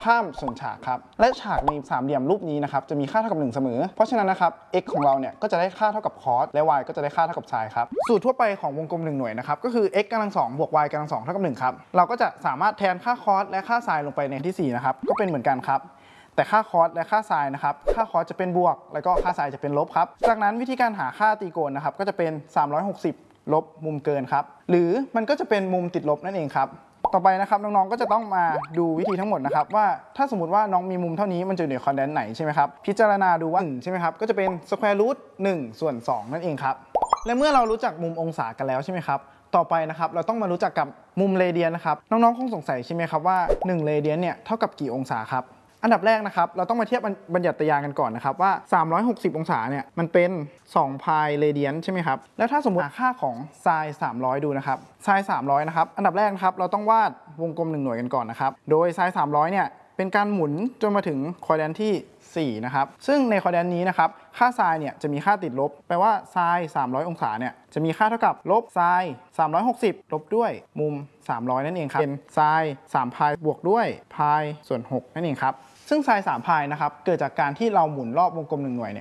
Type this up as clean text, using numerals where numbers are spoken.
ข้ามส่วนฉากครับและฉากในสามเหลี่ยมรูปนี้นะครับจะมีค่าเท่ากับ1เสมอเพราะฉะนั้นนะครับ x ของเราเนี่ยก็จะได้ค่าเท่ากับ cos และ y ก็จะได้ค่าเท่ากับ sin ครับสูตรทั่วไปของวงกลม1หน่วยนะครับก็คือ x กำลัง2บวก y กำลัง2เท่ากับ1ครับเราก็จะสามารถแทนค่า cos และค่า sin ลงไปในที่4นะครับก็เป็นเหมือนกันครับแต่ค่า cos และค่า sin นะครับค่า cos จะเป็นบวกแล้วก็ค่า sin จะเป็นลบครับจากนั้นวิธีการหาค่าตรีโกณนะครับก็จะเป็น360ลบมุมเกินครับหรือมันก็จะเป็นมุมติดลบนั่นเองครับต่อไปนะครับน้องๆก็จะต้องมาดูวิธีทั้งหมดนะครับว่าถ้าสมมติว่าน้องมีมุมเท่านี้มันจะอยู่ในคอนแดนไหนใช่ไหมครับพิจารณาดูว่า1ใช่ไหมครับก็จะเป็นสแควร์รูท1ส่วน2นั่นเองครับและเมื่อเรารู้จักมุมองศากันแล้วใช่ไหมครับต่อไปนะครับเราต้องมารู้จักกับมุมเรเดียนนะครับน้องๆคงสงสัยใช่ไหมครับว่า1เรเดียนเนี่ยเท่ากับกี่องศาครับอันดับแรกนะครับเราต้องมาเทียบบัญญัติยากันก่อนนะครับว่า360องศาเนี่ยมันเป็น2 พายเรเดียนใช่ไหมครับแล้วถ้าสมมติค่าของ sin 300ดูนะครับ sin 300นะครับอันดับแรกนะครับเราต้องวาดวงกลม1หน่วยกันก่อนนะครับโดย sin 300เนี่ยเป็นการหมุนจนมาถึงคอร์ดิเนตที่4นะครับซึ่งในคอร์ดิเนตนี้นะครับค่า sin เนี่ยจะมีค่าติดลบแปลว่า sin 300องศาเนี่ยจะมีค่าเท่ากับลบ sin 360ลบด้วยมุม300นั่นเองครับเป็น sin 3 พายบวกด้วยพายส่วน6นั่นเองครับซึ่ง sin 3 พายนะครับเกิดจากการที่เราหมุนรอบวงกลม1หน่วยเนี่ย